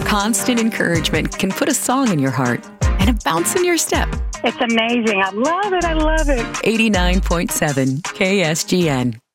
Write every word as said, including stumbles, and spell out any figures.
Constant encouragement can put a song in your heart and a bounce in your step. It's amazing. I love it. I love it. eighty-nine point seven K S G N.